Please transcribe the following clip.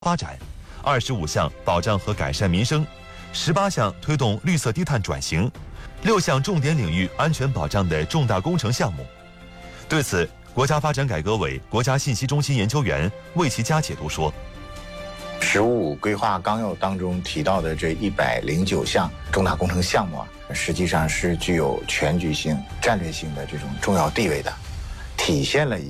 发展，25项保障和改善民生，18项推动绿色低碳转型，6项重点领域安全保障的重大工程项目。对此，国家发展改革委国家信息中心研究员魏其佳解读说 “十五五”规划纲要当中提到的这109项重大工程项目实际上是具有全局性、战略性的这种重要地位的，体现了